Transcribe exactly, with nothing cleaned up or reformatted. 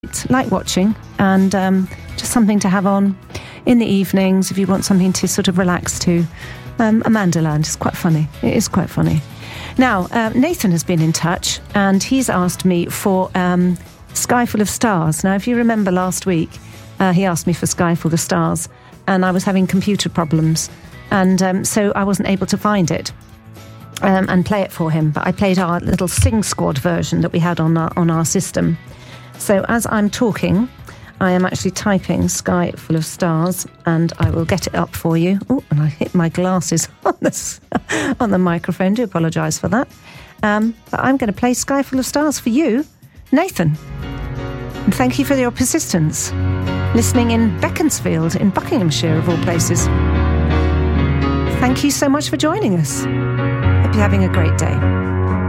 like watching, and um, just something to have on in the evenings if you want something to sort of relax to. Um, Amanda Land is quite funny. It is quite funny. Now, uh, Nathan has been in touch, and he's asked me for um, Sky Full of Stars. Now, if you remember last week, uh, he asked me for Sky Full of Stars, and I was having computer problems, and um, so I wasn't able to find it um, and play it for him. But I played our little Sing Squad version that we had on our, on our system. So as I'm talking, I am actually typing Sky Full of Stars, and I will get it up for you. Oh, and I hit my glasses on the, on the microphone. Do apologise for that. Um, but I'm going to play Sky Full of Stars for you, Nathan. And thank you for your persistence. Listening in Beaconsfield in Buckinghamshire, of all places. Thank you so much for joining us. Hope you're having a great day.